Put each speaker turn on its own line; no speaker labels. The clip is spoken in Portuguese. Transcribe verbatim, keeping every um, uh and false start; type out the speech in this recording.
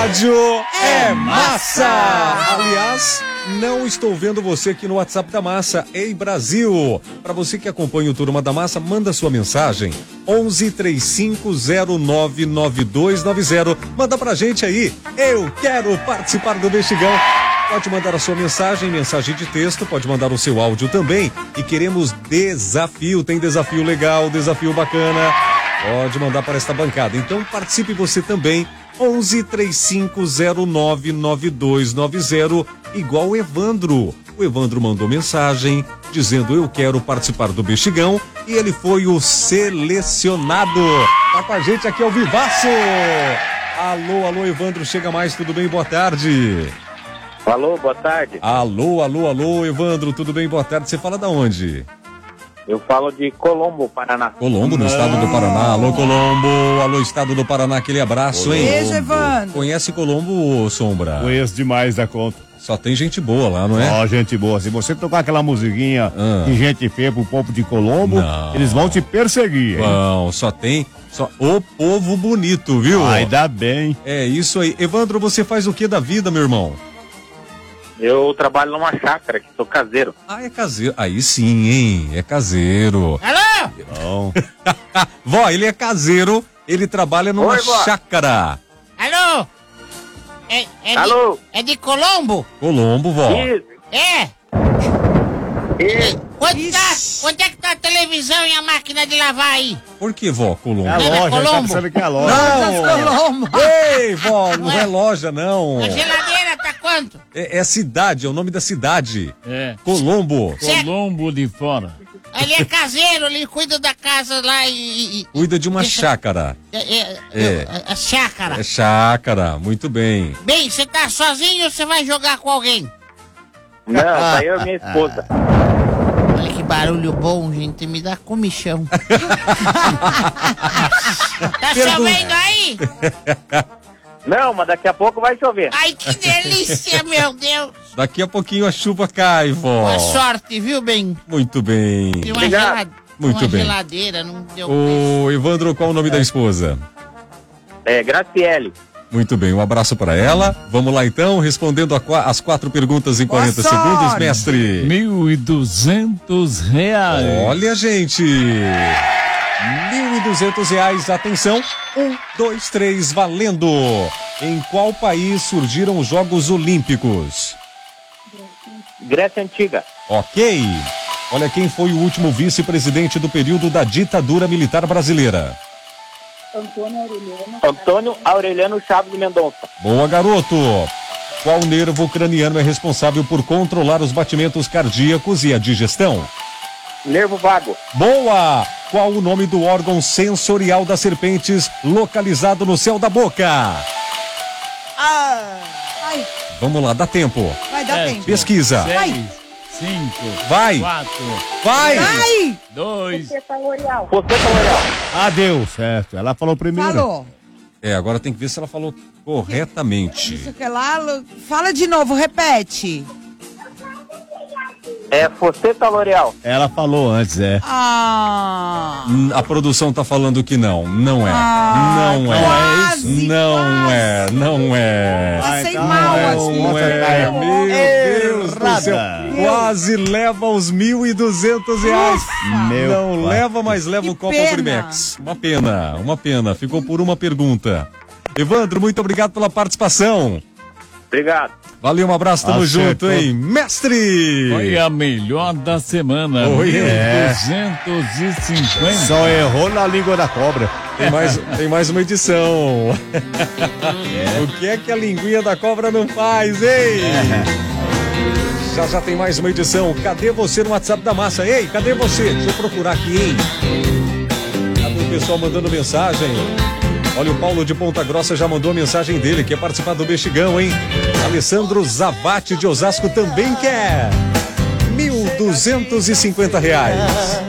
rádio é massa! Aliás, não estou vendo você aqui no WhatsApp da Massa. Ei, Brasil! Para você que acompanha o Turma da Massa, manda sua mensagem. onze, três cinco zero nove, nove dois nove zero. Manda pra gente aí. Eu quero participar do Mexigão. Pode mandar a sua mensagem, mensagem de texto, pode mandar o seu áudio também. E queremos desafio, tem desafio legal, desafio bacana. Pode mandar para esta bancada. Então participe você também. onze, três cinco zero nove, nove dois nove zero, igual o Evandro. O Evandro mandou mensagem dizendo: eu quero participar do Mexigão, e ele foi o selecionado. Tá com a gente aqui ao vivaço. Alô, alô, Evandro, chega mais, tudo bem? Boa tarde.
Alô, boa tarde.
Alô, alô, alô, Evandro, tudo bem? Boa tarde. Você fala da onde?
Eu falo de Colombo, Paraná.
Colombo, no estado do Paraná. Alô, Colombo. Alô, estado do Paraná. Aquele abraço, hein?
Beijo, Evandro.
Conhece Colombo, Sombra?
Conheço demais da conta.
Só tem gente boa lá, não é?
Ó, gente boa. Se você tocar aquela musiquinha
Ah.
de gente feia pro povo de Colombo,
Não.
eles vão te perseguir, hein?
Não, só tem só o povo bonito, viu?
Ainda bem.
É isso aí. Evandro, você faz o que da vida, meu irmão?
Eu trabalho numa chácara, que sou caseiro.
Ah, é caseiro. Aí sim, hein? É caseiro.
Alô?
Bom.
Vó, ele é caseiro, ele trabalha numa
Oi, vó.
chácara.
Alô? É, é
Alô?
De, é de Colombo?
Colombo, vó.
Isso,
É.
isso.
Quanto, tá, quanto é que tá a televisão e a máquina de lavar aí?
Por que, vó, Colombo?
É a
Não, é
loja, ele tá
Colombo.
pensando que é a loja.
Colombo.
Ei, vó, não é loja, não.
A geladeira tá quanto?
É, é cidade, é o nome da cidade.
É,
Colombo.
Colombo de fora.
Ele é caseiro, ele cuida da casa lá e... e
Cuida de uma
Deixa-
chácara.
é, é,
É.
a, a chácara.
É chácara, muito bem.
Bem, você tá sozinho ou você vai jogar com alguém?
Não, tá eu e minha esposa.
Olha que barulho bom, gente, me dá comichão. Tá chovendo aí?
Não, mas daqui a pouco vai chover.
Ai, que delícia, meu Deus.
Daqui a pouquinho a chuva cai, vó.
Boa sorte, viu, bem?
Muito bem.
Tem uma,
Obrigado.
gelade-
Muito
uma
bem.
geladeira, não deu preço.
Ô, Evandro, qual o nome da esposa?
É, Graciele.
Muito bem, um abraço para ela. Vamos lá então, respondendo a qua- as quatro perguntas em
Boa
quarenta
sorte.
segundos, mestre.
Mil e duzentos reais.
Olha, gente. Mil e duzentos reais, atenção. Um, dois, três, valendo. Em qual país surgiram os Jogos Olímpicos?
Grécia Antiga.
Ok. Olha, quem foi o último vice-presidente do período da ditadura militar brasileira?
Antônio Aureliano Chaves de Mendonça.
Boa, garoto. Qual nervo craniano é responsável por controlar os batimentos cardíacos e a digestão?
Nervo vago.
Boa! Qual o nome do órgão sensorial das serpentes localizado no céu da boca?
Ah,
Ai,
Vamos lá, dá tempo.
vai dar
É.
tempo.
Pesquisa.
Seis, cinco,
Vai.
quatro,
Vai!
Ai,
dois.
Você tá L'Oreal.
Adeus, certo. Ela falou primeiro.
falou.
É, agora tem que ver se ela falou corretamente.
Isso que lá, Lu- fala de novo, repete.
É Foceta L'Oreal.
Ela falou antes, é.
Ah,
Hum, A produção tá falando que não. Não é.
Ah,
não é.
quase,
Não
quase.
é. Não é.
passei
então
mal
é
aqui.
Não é. Meu Deus do
Errada.
céu. Quase leva os mil e duzentos reais.
Meu
Não
pai.
leva, mas leva
Que
o Copa
pena.
Brimex. Uma pena, uma pena. Ficou por uma pergunta. Evandro, muito obrigado pela participação.
Obrigado.
Valeu, um abraço, tamo
Acertou.
junto, hein? Mestre!
Foi a melhor da semana.
Oi,
Mil
é.
duzentos e cinquenta.
Só errou na língua da cobra.
Tem mais, tem mais uma edição. O que é que a linguinha da cobra não faz, hein? Já já tem mais uma edição. Cadê você no WhatsApp da Massa? Ei, cadê você? Deixa eu procurar aqui, hein? Cadê o pessoal mandando mensagem? Olha, o Paulo de Ponta Grossa já mandou a mensagem dele, quer participar do Mexigão, hein? Alessandro Zavatti de Osasco também quer. Mil duzentos e cinquenta reais.